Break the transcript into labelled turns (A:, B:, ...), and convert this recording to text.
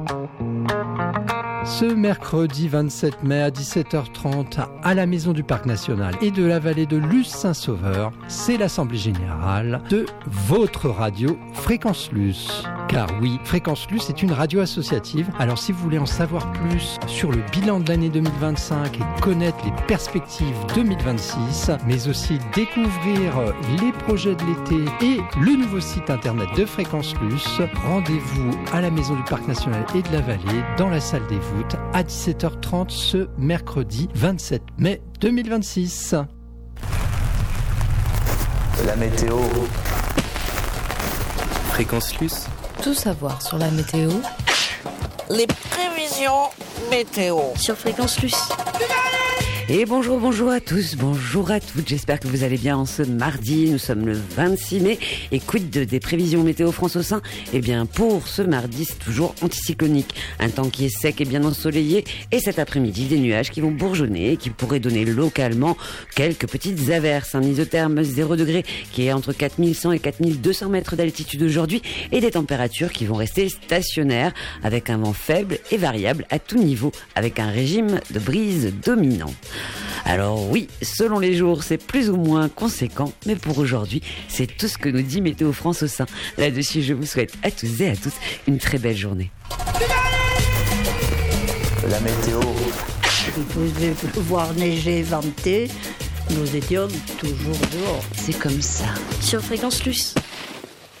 A: Ce mercredi 27 mai à 17h30 à la Maison du Parc National et de la vallée de Luce-Saint-Sauveur, c'est l'Assemblée Générale de votre radio Fréquence Luce. Car oui, Fréquence Luce est une radio associative. Alors si vous voulez en savoir plus sur le bilan de l'année 2025 et connaître les perspectives 2026, mais aussi découvrir les projets de l'été et le nouveau site internet de Fréquence Luce, rendez-vous à la Maison du Parc National et de la Vallée dans la salle des voûtes à 17h30 ce mercredi 27 mai 2026.
B: La météo.
C: Fréquence Luce.
D: Tout savoir sur la météo.
E: Les prévisions météo.
D: Sur Fréquence Luce.
F: Et bonjour à tous, bonjour à toutes, j'espère que vous allez bien en ce mardi, nous sommes le 26 mai, et quid des prévisions météo France au sein? Eh bien pour ce mardi c'est toujours anticyclonique, un temps qui est sec et bien ensoleillé, et cet après-midi des nuages qui vont bourgeonner et qui pourraient donner localement quelques petites averses, un isotherme 0 degré qui est entre 4100 et 4200 mètres d'altitude aujourd'hui, et des températures qui vont rester stationnaires avec un vent faible et variable à tout niveau, avec un régime de brise dominant. Alors oui, selon les jours, c'est plus ou moins conséquent, mais pour aujourd'hui, c'est tout ce que nous dit Météo France au sein. Là-dessus, je vous souhaite à tous et à toutes une très belle journée.
B: La météo.
G: Il pouvait pleuvoir, neiger, venter. Nous étions toujours dehors.
F: C'est comme ça.
D: Sur Fréquence Luce.